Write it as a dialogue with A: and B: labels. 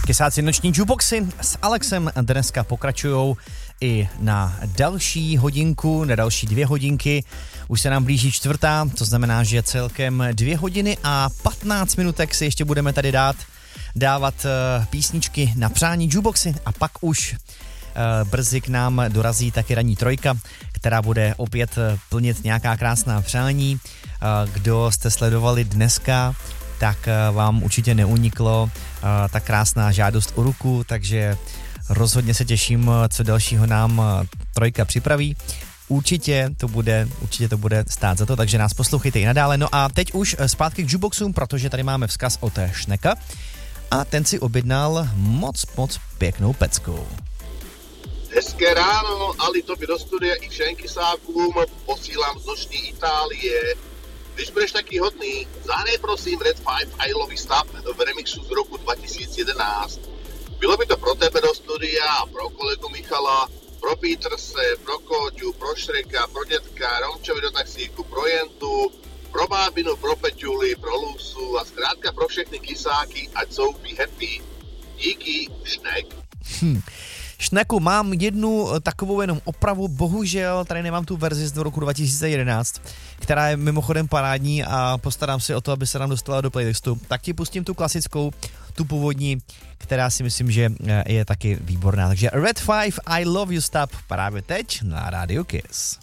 A: Kysáci noční jukeboxy s Alexem dneska pokračujou i na další hodinku, na další 2 hodinky. Už se nám blíží 4, to znamená, že celkem 2 hodiny a 15 minutek si ještě budeme tady dávat písničky na přání jukeboxy a pak už brzy k nám dorazí taky ranní trojka, která bude opět plnit nějaká krásná přání. Kdo jste sledovali dneska, tak vám určitě neuniklo ta krásná žádost o ruku, takže rozhodně se těším, co dalšího nám trojka připraví. Určitě to bude stát za to, takže nás poslouchejte i nadále. No a teď už zpátky k jukeboxům, protože tady máme vzkaz od Šneka a ten si objednal moc pěknou pecku.
B: Hezké ráno, Ali, tobě do studia i všem kysákům posílám z noční Itálie. Když budeš taky hodný, zahrej prosím Red 5 I Love You Stop v remixu z roku 2011. Bylo by to pro tebe do studia, pro kolegu Michala, pro Peterse, pro Kóďu, pro Šreka, pro dětka, Romčovi do taxíku, pro Jentu, pro Bábinu, pro Peťuli, pro Lusu a zkrátka pro všechny kysáky, ať jsou happy. Díky, Šnek.
A: Šneku, mám jednu takovou jenom opravu, bohužel tady nemám tu verzi z roku 2011, která je mimochodem parádní a postarám se o to, aby se nám dostala do playlistu. Tak ti pustím tu klasickou, tu původní, která si myslím, že je taky výborná. Takže Red 5 I Love You Stop právě teď na Radio Kiss.